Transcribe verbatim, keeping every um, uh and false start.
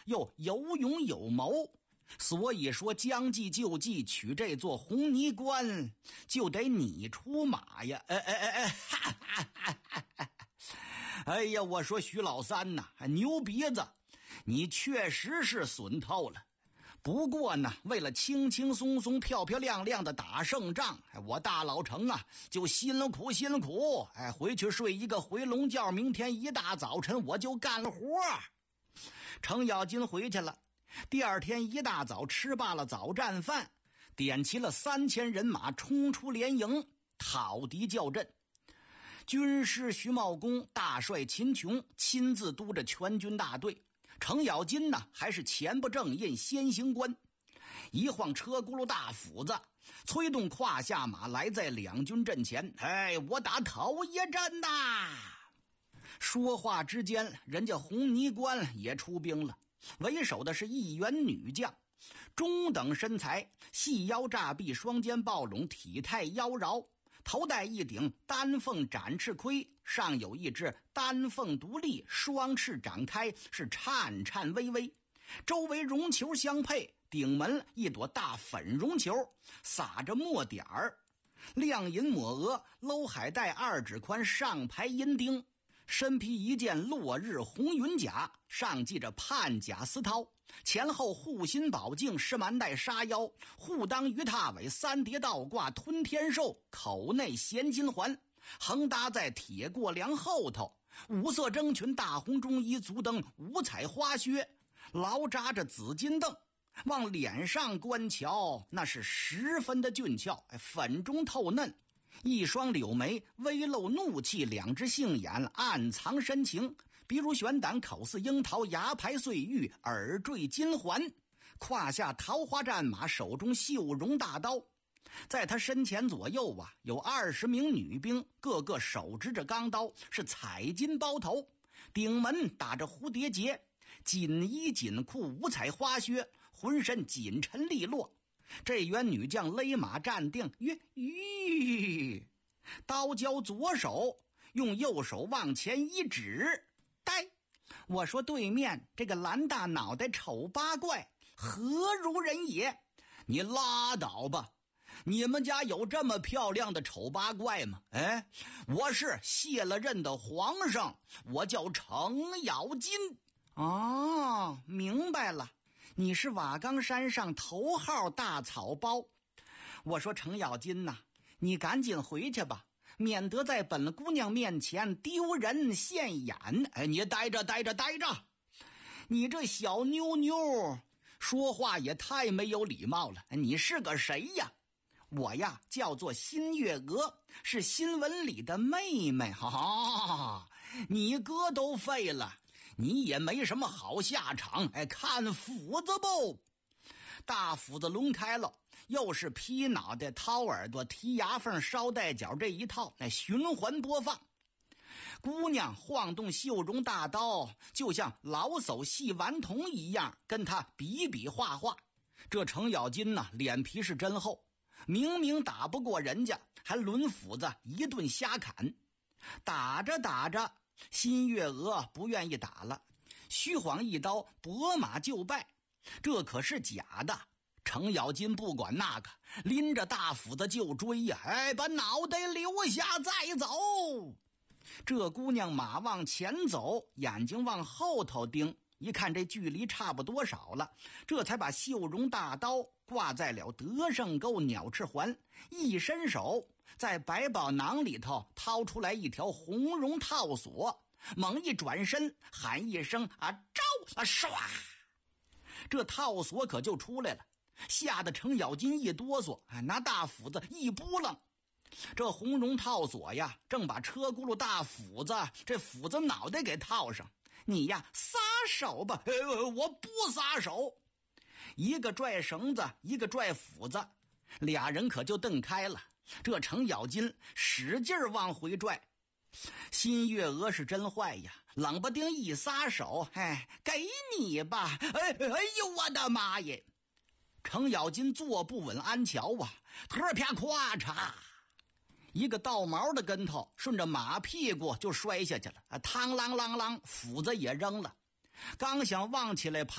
又有勇有谋，所以说将计就计，取这座红泥关就得你出马呀！哎哎哎哎，哈哈哈哈哈！哎呀，我说徐老三呐，牛鼻子，你确实是损透了。不过呢，为了轻轻松松漂漂亮亮的打胜仗，我大老程啊就辛了苦辛了苦，哎，回去睡一个回笼觉，明天一大早晨我就干活。程咬金回去了，第二天一大早吃罢了早战饭，点齐了三千人马，冲出连营讨敌校阵。军师徐茂公大帅秦琼亲自督着全军大队，程咬金呢还是前不正印先行官，一晃车轱辘大斧子，催动胯下马来在两军阵前。哎，我打头一阵呐！说话之间，人家红泥关也出兵了，为首的是一员女将，中等身材，细腰炸臂，双肩抱拢，体态妖娆，头戴一顶丹凤展翅盔，上有一只丹凤独立，双翅展开，是颤颤巍巍，周围绒球相配，顶门一朵大粉绒球，撒着墨点儿，亮银抹额，搂海带二指宽，上排银钉，身披一件落日红云甲，上系着判甲丝绦，前后护心宝镜，施蛮带纱腰，护裆鱼踏尾，三叠倒挂吞天兽，口内衔金环，横搭在铁过梁后头，五色征裙，大红中衣，足蹬五彩花靴，牢扎着紫金镫，往脸上观瞧，那是十分的俊俏，粉中透嫩，一双柳眉微露怒气，两只杏眼暗藏深情，鼻如悬胆，口似樱桃，牙排碎玉，耳坠金环，胯下桃花战马，手中绣绒大刀。在他身前左右啊，有二十名女兵，个个手执着钢刀，是彩金包头，顶门打着蝴蝶结，锦衣锦裤，五彩花靴，浑身紧沉利落。这员女将勒马站定，吁吁，刀交左手，用右手往前一指，呆！我说对面这个蓝大脑袋丑八怪，何如人也？你拉倒吧！你们家有这么漂亮的丑八怪吗？哎，我是卸了任的皇上，我叫程咬金。哦，明白了，你是瓦岗山上头号大草包。我说程咬金呐，你赶紧回去吧，免得在本姑娘面前丢人现眼。哎，你待着待着待着，你这小妞妞说话也太没有礼貌了。你是个谁呀？我呀叫做新月娥，是新闻里的妹妹。哈哈，你哥都废了，你也没什么好下场。哎，看斧子不？大斧子抡开了，又是劈脑袋、掏耳朵、剔牙缝、捎带脚这一套，那循环播放。姑娘晃动绣绒大刀，就像老叟戏顽童一样，跟他比比划划。这程咬金呐，脸皮是真厚，明明打不过人家，还抡斧子一顿瞎砍。打着打着，新月娥不愿意打了，虚晃一刀，拨马就败。这可是假的。程咬金不管那个，拎着大斧子就追呀！哎，把脑袋留下再走。这姑娘马往前走，眼睛往后头盯，一看这距离差不多少了，这才把绣绒大刀挂在了德胜钩鸟翅环，一伸手在百宝囊里头掏出来一条红绒套索，猛一转身喊一声啊招啊，唰，这套索可就出来了，吓得程咬金一哆嗦，拿大斧子一拨楞，这红绒套索呀正把车轱辘大斧子这斧子脑袋给套上。你呀撒手吧。呃我不撒手。一个拽绳子，一个拽斧子，俩人可就瞪开了。这程咬金使劲往回拽，新月娥是真坏呀，冷不丁一撒手，哎，给你吧。哎哎呦我的妈耶！程咬金坐不稳安桥啊，特啪咵嚓，一个倒毛的跟头顺着马屁股就摔下去了，啊，嘡啷啷啷，斧子也扔了，刚想望起来爬